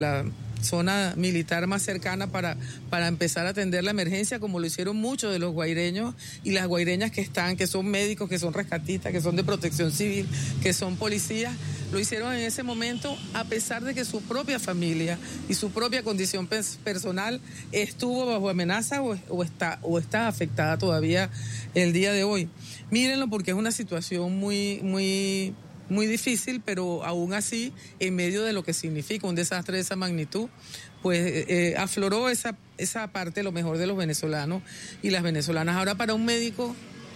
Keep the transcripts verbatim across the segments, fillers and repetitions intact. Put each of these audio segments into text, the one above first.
la zona militar más cercana para, para empezar a atender la emergencia, como lo hicieron muchos de los guaireños y las guaireñas que están, que son médicos, que son rescatistas, que son de protección civil, que son policías. Lo hicieron en ese momento a pesar de que su propia familia y su propia condición personal estuvo bajo amenaza o, o, está, o está afectada todavía el día de hoy. Mírenlo, porque es una situación muy, muy... muy difícil, pero aún así, en medio de lo que significa un desastre de esa magnitud, pues eh, afloró esa, esa parte, lo mejor de los venezolanos y las venezolanas. Ahora, para un médico,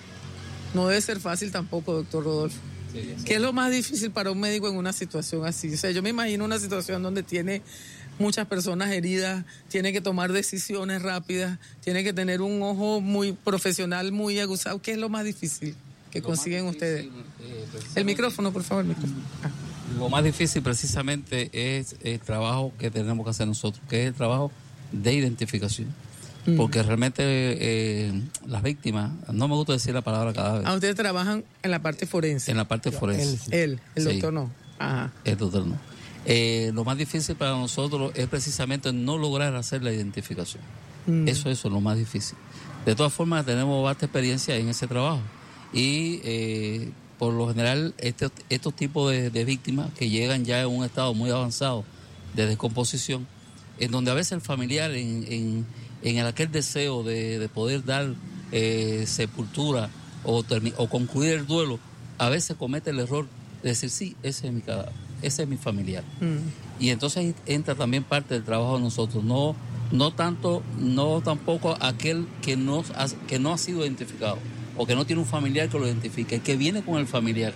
no debe ser fácil tampoco, doctor Rodolfo. Sí, sí. ¿Qué es lo más difícil para un médico en una situación así? O sea, yo me imagino una situación donde tiene muchas personas heridas, tiene que tomar decisiones rápidas, tiene que tener un ojo muy profesional, muy aguzado. ¿Qué es lo más difícil que lo consiguen difícil, ustedes? Eh, el micrófono, por favor. El micrófono. Ah. Lo más difícil precisamente es el trabajo que tenemos que hacer nosotros, que es el trabajo de identificación. Mm. Porque realmente eh, las víctimas, no me gusta decir la palabra cadáver. Ah, ustedes trabajan en la parte forense. En la parte forense. Él, él el doctor sí. no. Ajá. El doctor no. Eh, lo más difícil para nosotros es precisamente no lograr hacer la identificación. Mm. Eso, eso es lo más difícil. De todas formas, tenemos vasta experiencia en ese trabajo. Y eh, por lo general este, estos tipos de, de víctimas que llegan ya en un estado muy avanzado de descomposición, en donde a veces el familiar en, en, en el aquel deseo de, de poder dar eh, sepultura o, termi- o concluir el duelo, a veces comete el error de decir sí, ese es mi cadáver, ese es mi familiar. Mm. Y entonces entra también parte del trabajo de nosotros, no, no tanto, no tampoco aquel que no, ha, que no ha sido identificado o que no tiene un familiar que lo identifique, que viene con el familiar.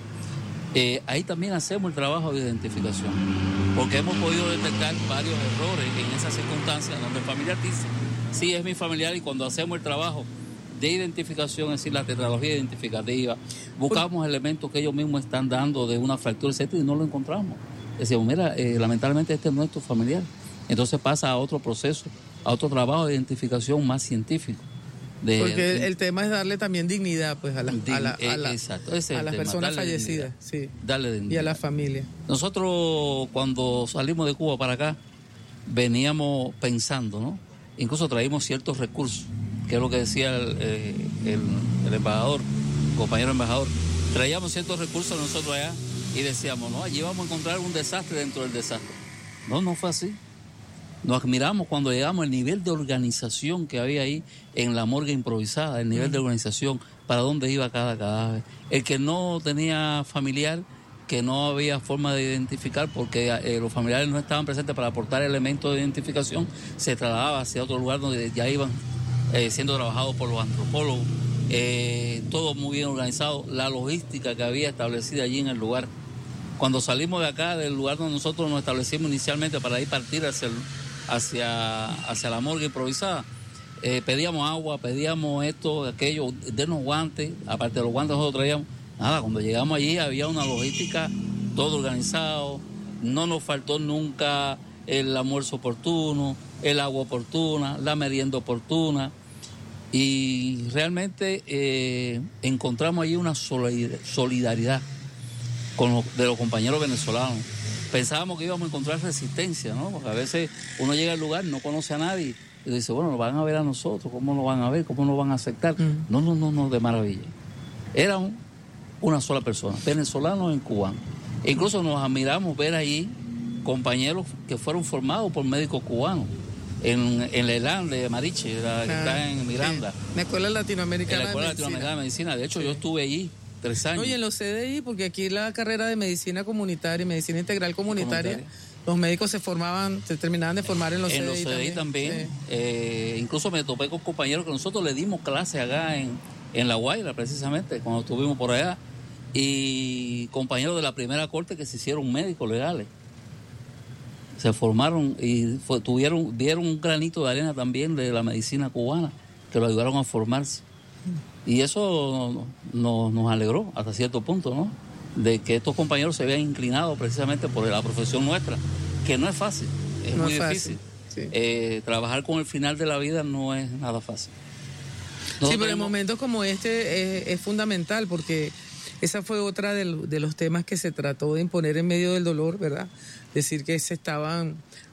Eh, ahí también hacemos el trabajo de identificación, porque hemos podido detectar varios errores en esas circunstancias donde el familiar dice, sí, es mi familiar, y cuando hacemos el trabajo de identificación, es decir, la tecnología identificativa, buscamos elementos que ellos mismos están dando de una fractura, etcétera, y no lo encontramos. Decimos, mira, eh, lamentablemente este no es tu familiar. Entonces pasa a otro proceso, a otro trabajo de identificación más científico. De, Porque de, el, el tema es darle también dignidad pues a, la, dign, a, la, a, la, exacto, ese es a las tema, personas fallecidas, sí, darle dignidad. Y a la familia. Nosotros cuando salimos de Cuba para acá veníamos pensando, ¿no? Incluso traímos ciertos recursos, que es lo que decía el, el, el embajador, el compañero embajador. Traíamos ciertos recursos nosotros allá y decíamos, no, allí vamos a encontrar un desastre dentro del desastre. No, no fue así. Nos admiramos cuando llegamos el nivel de organización que había ahí en la morgue improvisada, el nivel de organización, para dónde iba cada cadáver. El que no tenía familiar, que no había forma de identificar porque eh, los familiares no estaban presentes para aportar elementos de identificación, se trasladaba hacia otro lugar donde ya iban eh, siendo trabajados por los antropólogos. Eh, todo muy bien organizado, la logística que había establecida allí en el lugar. Cuando salimos de acá, del lugar donde nosotros nos establecimos inicialmente para ir partir hacia el hacia, hacia la morgue improvisada, eh, pedíamos agua, pedíamos esto, aquello, denos guantes, aparte de los guantes nosotros traíamos, nada, cuando llegamos allí había una logística, todo organizado, no nos faltó nunca el almuerzo oportuno, el agua oportuna, la merienda oportuna, y realmente eh, encontramos allí una solidaridad con los, de los compañeros venezolanos. Pensábamos que íbamos a encontrar resistencia, ¿no? Porque a veces uno llega al lugar, no conoce a nadie y dice, bueno, nos van a ver a nosotros, ¿cómo nos van a ver? ¿Cómo nos van a aceptar? Mm. No, no, no, no, de maravilla. Eran una sola persona, venezolanos en cubanos. E incluso nos admiramos ver ahí compañeros que fueron formados por médicos cubanos. En, en la ELAN de Mariche, la que ah, está en Miranda. Sí. La Escuela Latinoamericana, en la Escuela de Latinoamericana de Medicina. De hecho, sí. Yo estuve allí tres años. Oye, en los C D I, porque aquí la carrera de medicina comunitaria, medicina integral comunitaria, comunitaria. Los médicos se formaban, se terminaban de formar en los en C D I. En los C D I también. también. Sí. Eh, incluso me topé con compañeros que nosotros le dimos clase acá en, en La Guaira, precisamente, cuando estuvimos por allá. Y compañeros de la primera corte que se hicieron médicos legales. Se formaron y fue, tuvieron, dieron un granito de arena también de la medicina cubana, que lo ayudaron a formarse. Y eso nos, nos alegró hasta cierto punto, ¿no? De que estos compañeros se vean inclinados precisamente por la profesión nuestra, que no es fácil, es no muy es difícil. Sí. Eh, trabajar con el final de la vida no es nada fácil. Nosotros sí, pero en momentos como este es, es fundamental, porque esa fue otra de, de los temas que se trató de imponer en medio del dolor, ¿verdad? Decir que se estaban